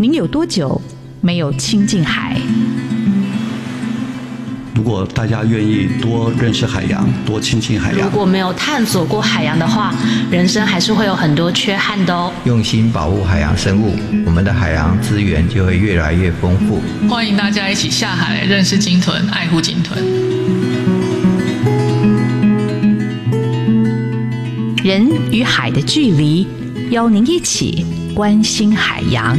您有多久没有亲近海？ 如果大家愿意多认识海洋，多亲近海洋， 如果没有探索过海洋的话，人生还是会有很多缺憾的哦。 用心保护海洋生物，我们的海洋资源就会越来越丰富。 欢迎大家一起下海来认识鲸豚，爱护鲸豚。 人与海的距离，邀您一起关心海洋。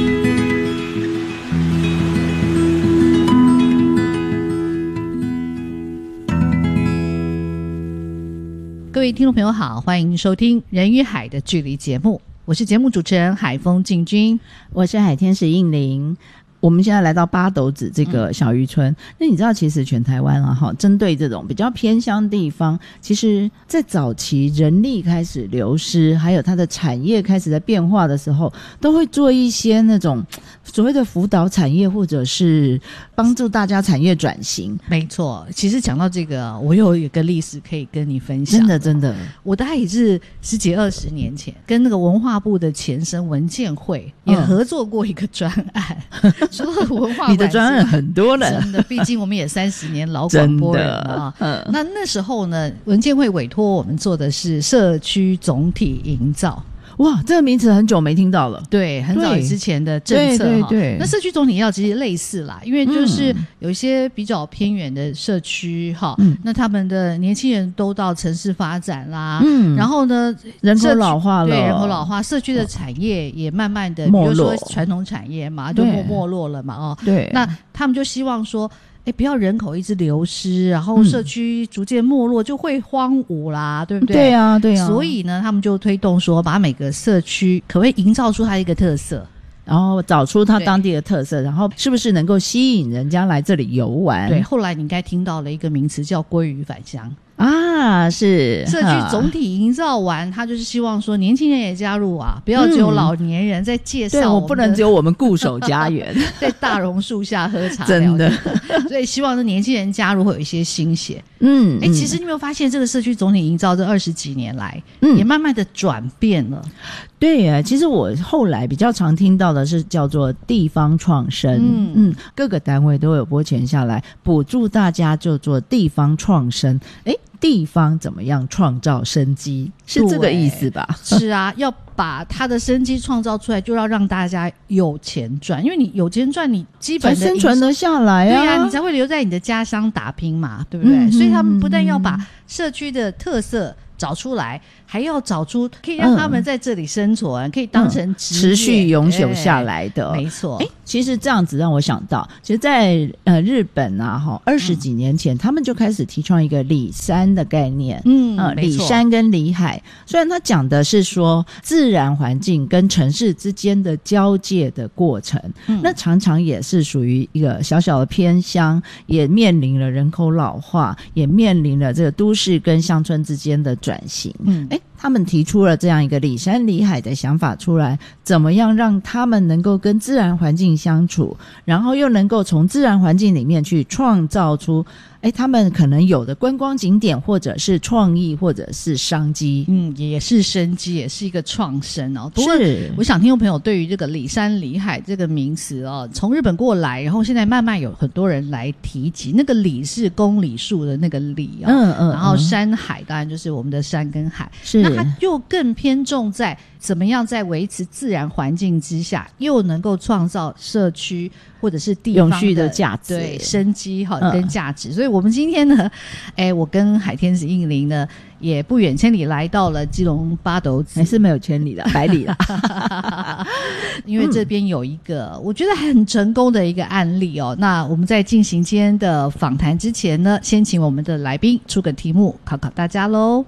各位听众朋友好，欢迎收听人与海的距离节目，我是节目主持人海风静君， 我是海天使应玲。我们现在来到八斗子这个小渔村，那你知道其实全台湾啊，针对这种比较偏乡地方，其实在早期人力开始流失，还有它的产业开始在变化的时候，都会做一些那种所谓的辅导产业，或者是帮助大家产业转型。 没错，其实讲到这个，我有一个历史可以跟你分享。 真的， 我大概也是10几20年前跟那个文化部的前身文建会也合作过一个专案。说文化你的专案很多人， 真的，毕竟我们也30年老广播人了啊。那时候呢，文建会委托我们做的是社区总体营造。 哇，这个名词很久没听到了。 对，很早之前的政策。 对。 那社区总体营造其实类似啦，因为就是有一些比较偏远的社区那他们的年轻人都到城市发展啦，然后呢， 人口老化了， 对，人口老化，社区的产业也慢慢的，比如说传统产业嘛，就没落了嘛， 对。 那他们就希望说，不要人口一直流失，然后社区逐渐没落，就会荒芜啦，对不对？ 对啊。 所以呢，他们就推动说，把每个社区可不可以营造出它一个特色， 然后找出它当地的特色，然后是不是能够吸引人家来这里游玩？ 对，后来你应该听到了一个名词叫鲑鱼返乡。 啊，是社区总体营造完，他就是希望说年轻人也加入啊，不要只有老年人在介绍。 对，我不能只有我们固守家园， 在大榕树下喝茶， 真的。 所以希望是年轻人加入会有一些新血。其实你有没有发现，这个社区总体营造这20几年来，也慢慢的转变了。 对啊，其实我后来比较常听到的是叫做地方创生，各个单位都有拨钱下来补助大家就做地方创生。地方怎么样创造生机，是这个意思吧？ 是啊，要把他的生机创造出来，就要让大家有钱赚，因为你有钱赚，你基本的才生存得下来啊。 对啊，你才会留在你的家乡打拼嘛，对不对？所以他们不但要把社区的特色找出来，还要找出可以让他们在这里生存，可以当成持续永久下来的。 没错。 其实这样子让我想到，其实在日本啊20几年前，他们就开始提倡一个里山的概念。里山跟里海，虽然他讲的是说自然环境跟城市之间的交界的过程，那常常也是属于一个小小的偏乡，也面临了人口老化，也面临了这个都市跟乡村之间的转型。他们提出了这样一个里山里海的想法出来，怎么样让他们能够跟自然环境相处，然后又能够从自然环境里面去创造出他们可能有的观光景点，或者是创意，或者是商机， 也是生机，也是一个创生哦。不过我想听众朋友对于这个里山里海这个名词从日本过来，然后现在慢慢有很多人来提及，那个里是公里数的那个里然后山海当然就是我们的山跟海，那它就更偏重在怎么样在维持自然环境之下，又能够创造社区或者是地方永续的价值， 对，生机跟价值。所以我们今天呢，我跟海天使应玲呢，也不远千里来到了基隆八斗子， 还是没有千里了，百里了。 因为这边有一个我觉得很成功的一个案例那我们在进行今天的访谈之前呢，先请我们的来宾出个题目考考大家咯。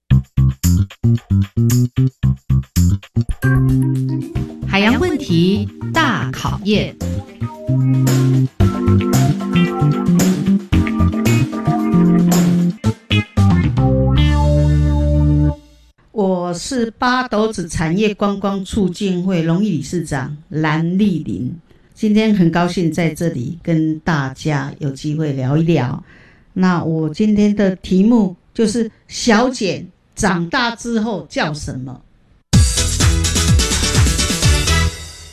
海洋问题大考验。 我是八斗子产业观光促进会荣誉理事长蓝丽玲，今天很高兴在这里跟大家有机会聊一聊。那我今天的题目就是小简长大之后叫什么？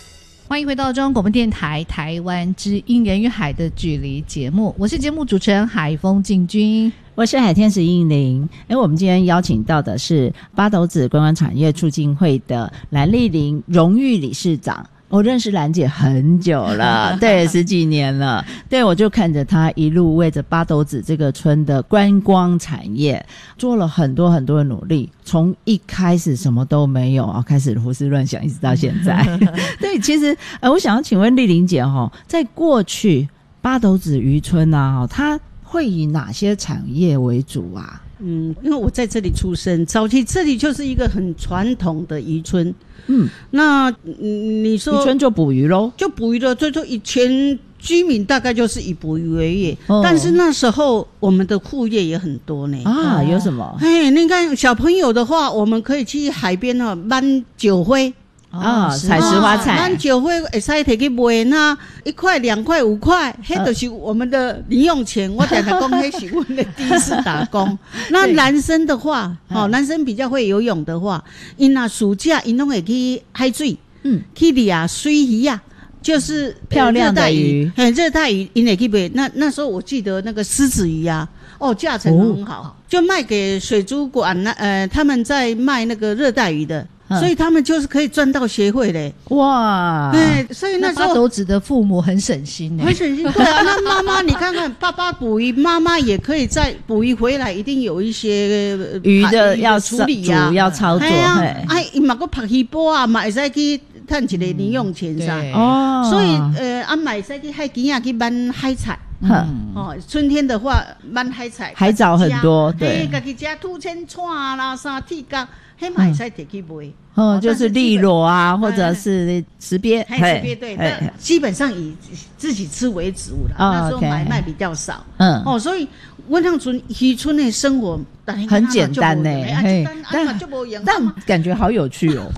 欢迎回到中央广播电台台湾之音人与海的距离节目，我是节目主持人海风静君， 我是海天使应玲。我们今天邀请到的是八斗子观光产业促进会的蓝丽玲荣誉理事长。我认识兰姐很久了，对，10几年了。对，我就看着她一路为着八斗子这个村的观光产业做了很多很多的努力，从一开始什么都没有开始胡思乱想，一直到现在。对，其实我想要请问丽玲姐在过去八斗子渔村啊，它会以哪些产业为主啊？ 因为我在这里出生，早期这里就是一个很传统的渔村。那你说渔村就捕鱼咯， 就捕鱼了，所以说以前居民大概就是以捕鱼为业，但是那时候我们的副业也很多呢。 有什么？ 你看小朋友的话，我们可以去海边搬酒灰。 采石花菜， 咱酒会会使摕去卖，那1块、2块、5块，那就是我们的零用钱。我常常讲，那是我的第一次打工。那男生的话，男生比较会游泳的话，因那暑假因拢会去海水，去抓水鱼啊，就是漂亮的鱼， 热带鱼，因会去卖。那时候我记得那个狮子鱼啊，价钱很好，就卖给水族馆他们在卖那个热带鱼的。所以他们就是可以赚到协会嘞， 哇！ 所以那时候八斗子的父母很省心很省心。对啊，那妈妈你看看，爸爸捕鱼，妈妈也可以在捕鱼回来，一定有一些鱼的要处理啊， 要操作。 伊嘛个拍鱼波啊，嘛会使去赚一个零用钱噻。所以嘛会使去海边啊去搬海菜。春天的话搬海菜， 海藻很多，对， 自己家土青串啦、啥铁角。黑马也在得去卖， 就是利螺啊，或者是石鳖， 石鳖对，基本上以自己吃为主了。那时候买卖比较少，所以温烫村渔村的生活很简单呢，但感觉好有趣哦。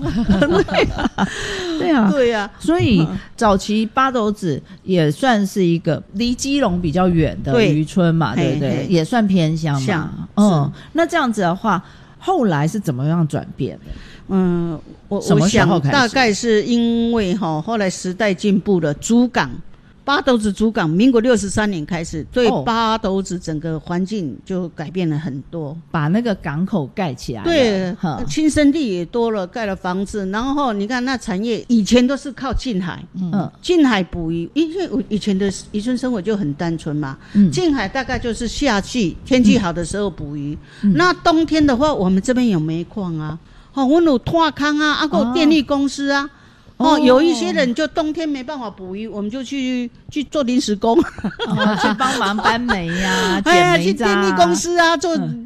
对啊，所以早期八斗子也算是一个离基隆比较远的渔村嘛，对不对？也算偏乡嘛。那这样子的话。后来是怎么样转变的？ 我想大概是因为后来时代进步了，主港八斗子主港，民国63年开始，对八斗子整个环境就改变了很多， 把那个港口盖起来了， 对，亲生地也多了，盖了房子，然后你看那产业以前都是靠近海，近海捕鱼，因为以前的渔村生活就很单纯嘛，近海大概就是夏季天气好的时候捕鱼，那冬天的话，我们这边有煤矿啊，我们有拓康啊，还有电力公司啊。有一些人就冬天没办法捕鱼，我们就去做临时工， 去帮忙搬煤呀、捡煤渣， 去电力公司啊做